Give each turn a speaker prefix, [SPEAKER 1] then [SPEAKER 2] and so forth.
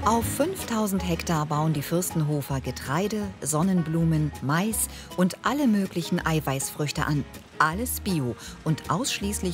[SPEAKER 1] Auf 5000 Hektar bauen die Fürstenhofer Getreide, Sonnenblumen, Mais und alle möglichen Eiweißfrüchte an. Alles bio und ausschließlich